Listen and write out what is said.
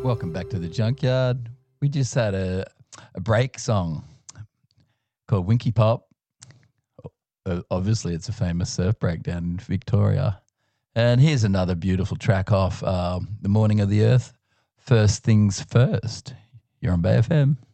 Welcome back to the Junkyard. We just had a break song called Winky Pop. Obviously, it's a famous surf break down in Victoria. And here's another beautiful track off The Morning of the Earth. First Things First. You're on Bay FM.